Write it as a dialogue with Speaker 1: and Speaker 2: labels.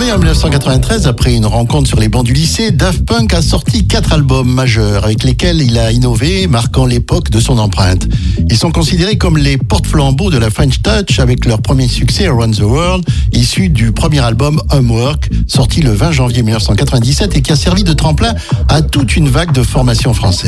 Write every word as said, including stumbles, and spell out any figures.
Speaker 1: Formé en dix-neuf cent quatre-vingt-treize après une rencontre sur les bancs du lycée, Daft Punk a sorti quatre albums majeurs avec lesquels il a innové, marquant l'époque de son empreinte. Ils sont considérés comme les porte-flambeaux de la French Touch avec leur premier succès Around the World, issu du premier album Homework, sorti le vingt janvier dix-neuf cent quatre-vingt-dix-sept et qui a servi de tremplin à toute une vague de formations françaises.